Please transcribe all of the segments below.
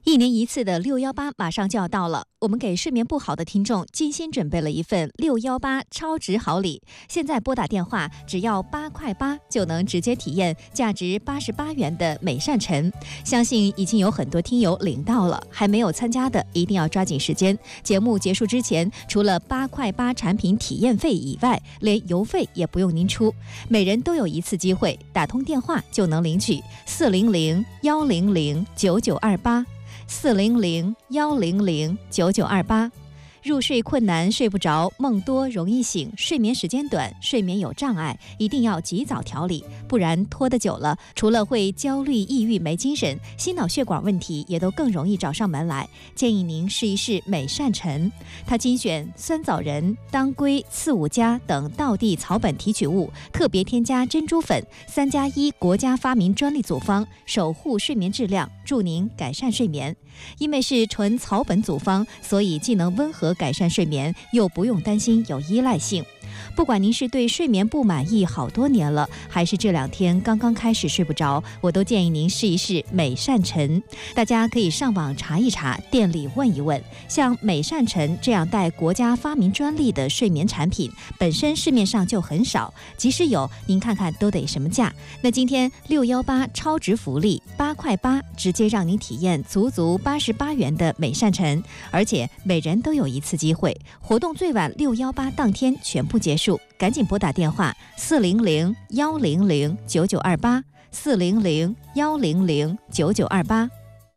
一年一次的618马上就要到了，我们给睡眠不好的听众精心准备了一份618超值好礼。现在拨打电话只要8块8就能直接体验价值88元的美善晨。相信已经有很多听友领到了，还没有参加的一定要抓紧时间。节目结束之前，除了8块8产品体验费以外，连邮费也不用您出，每人都有一次机会，打通电话就能领取400-100-9928。400-100-9928。入睡困难、睡不着、梦多、容易醒、睡眠时间短、睡眠有障碍，一定要及早调理，不然拖得久了，除了会焦虑、抑郁、没精神，心脑血管问题也都更容易找上门来。建议您试一试美善晨，它精选酸枣仁、当归、刺五加等道地草本提取物，特别添加珍珠粉，3+1国家发明专利组方，守护睡眠质量，助您改善睡眠。因为是纯草本组方，所以既能温和改善睡眠，又不用担心有依赖性。不管您是对睡眠不满意好多年了，还是这2天刚刚开始睡不着，我都建议您试一试美善晨。大家可以上网查一查，店里问一问。像美善晨这样带国家发明专利的睡眠产品，本身市面上就很少，即使有，您看看都得什么价？那今天618超值福利8块8，直接让您体验足88元的美善晨，而且每人都有一次机会。活动最晚618当天全部结束，赶紧拨打电话400-100-9928 400-100-9928。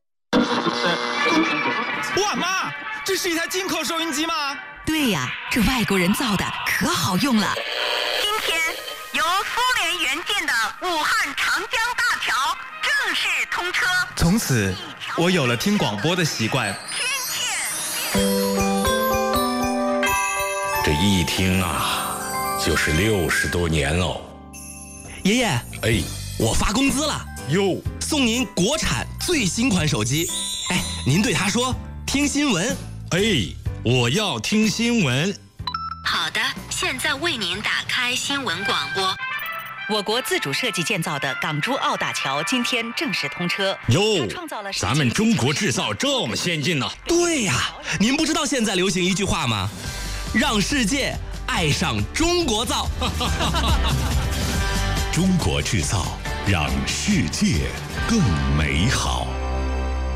哇妈，这是一台进口收音机吗？ 对呀，这外国人造的可好用了。 今天由苏联援建的武汉长江大桥正式通车， 从此我有了听广播的习惯。 这一听啊，就是60多年喽。 爷爷， 哎， 我发工资了哟， 送您国产最新款手机。哎，您对他说听新闻。 哎，我要听新闻。 好的，现在为您打开新闻广播。我国自主设计建造的港珠澳大桥今天正式通车。 哟，咱们中国制造这么先进呢？ 对呀，您不知道现在流行一句话吗？让世界爱上中国造。 中国制造，让世界更美好。